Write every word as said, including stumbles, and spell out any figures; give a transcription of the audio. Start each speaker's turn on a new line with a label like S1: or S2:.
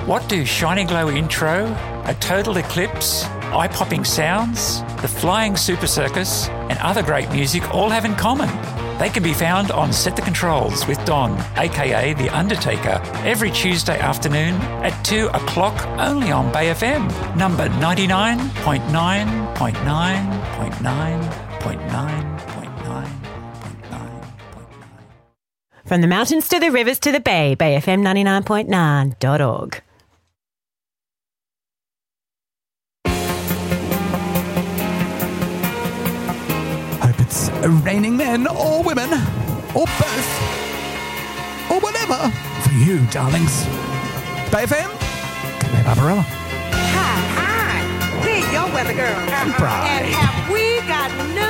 S1: What do Shiny Glow intro, a total eclipse, eye-popping sounds, the flying super circus, and other great music all have in common? They can be found on Set the Controls with Don, aka The Undertaker, every Tuesday afternoon at two o'clock only on Bay F M, number ninety-nine point nine point nine point nine point nine point nine point nine.
S2: From the mountains to the rivers to the bay, Bay F M ninety-nine point nine dot org.
S3: Hope it's raining men or women, or both, or whatever for you, darlings. Bay F M, Bay Barbarella.
S4: Hi, hi. We're your weather girl.
S3: And Bri.
S4: And have we got news?